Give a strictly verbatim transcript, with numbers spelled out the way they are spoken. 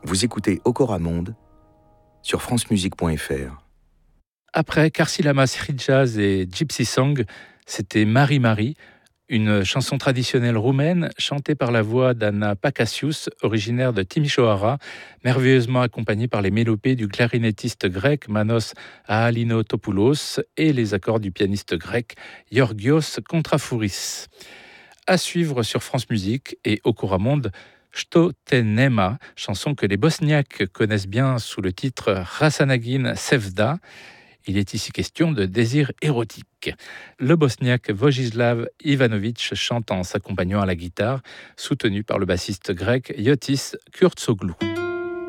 Vous écoutez Okora Monde sur francemusique point f r. Après Karsilamas Hijaz et Gypsy Song, c'était Marie Marie, une chanson traditionnelle roumaine chantée par la voix d'Anna Pacasius, originaire de Timișoara, merveilleusement accompagnée par les mélopées du clarinettiste grec Manos Ahalinotopoulos et les accords du pianiste grec Georgios Kontrafouris. À suivre sur France Musique et Okora Monde, Što te nema, chanson que les Bosniaques connaissent bien sous le titre Rasanagin Sevda. Il est ici question de désir érotique. Le bosniaque Vojislav Ivanović chante en s'accompagnant à la guitare, soutenu par le bassiste grec Yotis Kurtsoglou.